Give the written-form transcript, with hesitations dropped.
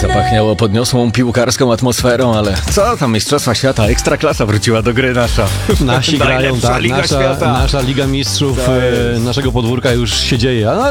Zapachniało podniosłą piłkarską atmosferą, ale co tam, Mistrzostwa Świata, Ekstraklasa wróciła do gry nasza. Nasi grają, Najlepsza tak, Liga Świata. nasza Liga Mistrzów naszego podwórka już się dzieje.